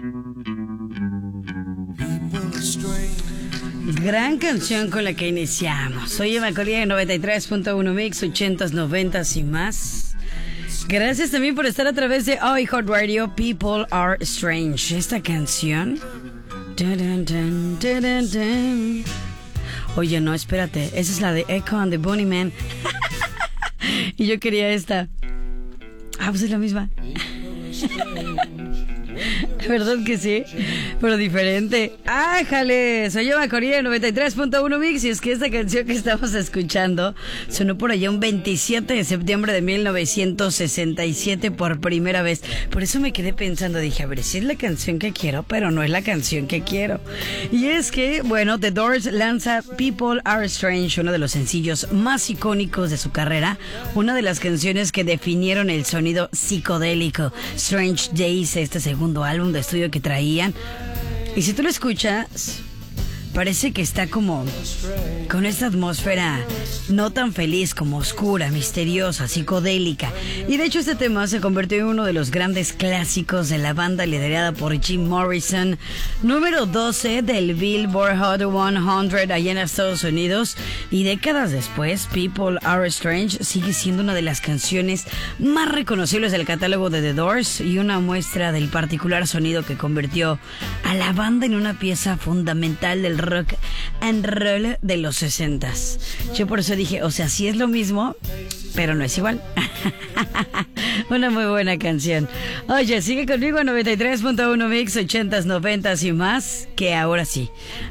Gran canción con la que iniciamos. Soy Eva Coria en 93.1 Mix, 80s, 90s y más. Gracias también por estar a través de iHeartRadio. People Are Strange. Esta canción. Oye, no, espérate. Esa es la de Echo and the Bunnymen. Y yo quería esta. Ah, pues es la misma. ¿Verdad que sí? Pero diferente. ¡Ájale! Soy Eva Coria en 93.1 Mix. Y es que esta canción que estamos escuchando sonó por allá un 27 de septiembre de 1967 por primera vez. Por eso me quedé pensando, dije, a ver, si es la canción que quiero, pero no es la canción que quiero. Y es que, bueno, The Doors lanza People Are Strange, uno de los sencillos más icónicos de su carrera, una de las canciones que definieron el sonido psicodélico. Strange Days, este segundo álbum de estudio que traían. Y si tú lo escuchas, parece que está como con esta atmósfera no tan feliz, como oscura, misteriosa, psicodélica. Y de hecho este tema se convirtió en uno de los grandes clásicos de la banda liderada por Jim Morrison, número 12 del Billboard Hot 100 allá en Estados Unidos. Y décadas después, People Are Strange sigue siendo una de las canciones más reconocibles del catálogo de The Doors y una muestra del particular sonido que convirtió a la banda en una pieza fundamental del rock and roll de los 60s. Yo por eso dije, o sea, sí es lo mismo, pero no es igual. Una muy buena canción. Oye, sigue conmigo en 93.1 Mix, 80s, 90s y más, que ahora sí,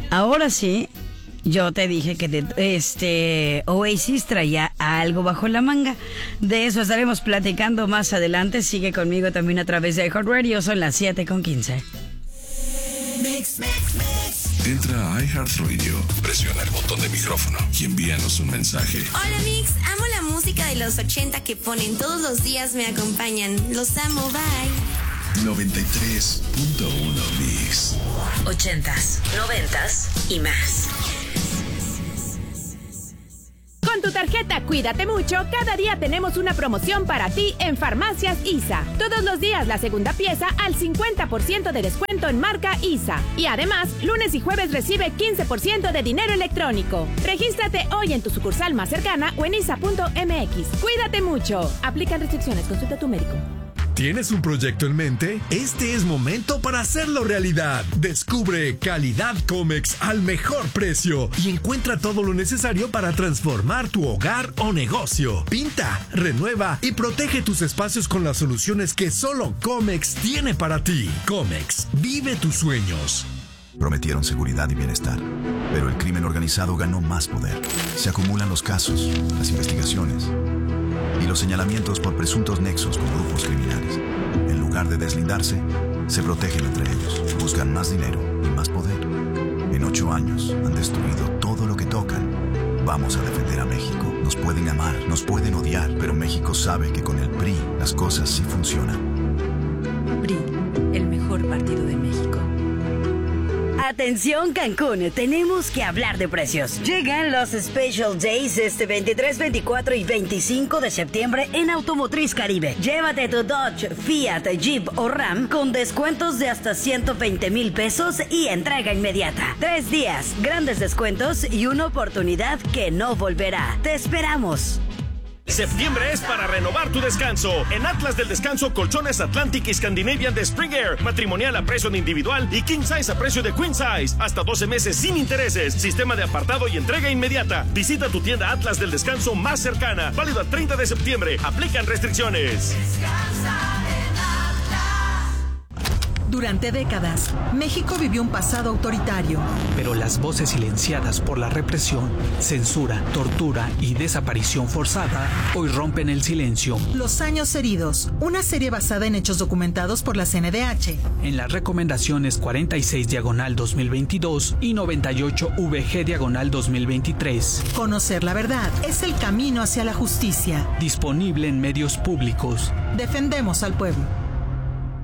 yo te dije que Oasis traía algo bajo la manga. De eso estaremos platicando más adelante. Sigue conmigo también a través de iHeartRadio. Son las 7:15. Mix. Entra a iHeartRadio, presiona el botón de micrófono y envíanos un mensaje. Hola Mix, amo la música de los 80 que ponen todos los días, me acompañan. Los amo, bye. 93.1 Mix. 80s, 90s y más. Con tu tarjeta Cuídate Mucho, cada día tenemos una promoción para ti en Farmacias ISA. Todos los días la segunda pieza al 50% de descuento en marca ISA. Y además, lunes y jueves recibe 15% de dinero electrónico. Regístrate hoy en tu sucursal más cercana o en isa.mx. Cuídate mucho. Aplican restricciones. Consulta a tu médico. ¿Tienes un proyecto en mente? Este es momento para hacerlo realidad. Descubre Calidad Comex al mejor precio y encuentra todo lo necesario para transformar tu hogar o negocio. Pinta, renueva y protege tus espacios con las soluciones que solo Comex tiene para ti. Comex, vive tus sueños. Prometieron seguridad y bienestar, pero el crimen organizado ganó más poder. Se acumulan los casos, las investigaciones y los señalamientos por presuntos nexos con grupos criminales. En lugar de deslindarse, se protegen entre ellos, buscan más dinero y más poder. En 8 años han destruido todo lo que tocan. Vamos a defender a México. Nos pueden amar, nos pueden odiar, pero México sabe que con el PRI las cosas sí funcionan. PRI, el mejor partido de México. Atención Cancún, tenemos que hablar de precios. Llegan los Special Days este 23, 24 y 25 de septiembre en Automotriz Caribe. Llévate tu Dodge, Fiat, Jeep o Ram con descuentos de hasta 120,000 pesos y entrega inmediata. 3 días, grandes descuentos y una oportunidad que no volverá. Te esperamos. Septiembre es para renovar tu descanso. En Atlas del Descanso, colchones Atlantic y Scandinavian de Spring Air. Matrimonial a precio de individual y King Size a precio de Queen Size. Hasta 12 meses sin intereses. Sistema de apartado y entrega inmediata. Visita tu tienda Atlas del Descanso más cercana. Válido al 30 de septiembre. Aplican restricciones. Durante décadas, México vivió un pasado autoritario. Pero las voces silenciadas por la represión, censura, tortura y desaparición forzada hoy rompen el silencio. Los años heridos, una serie basada en hechos documentados por la CNDH. En las recomendaciones 46/2022 y 98/VG/2023. Conocer la verdad es el camino hacia la justicia. Disponible en medios públicos. Defendemos al pueblo.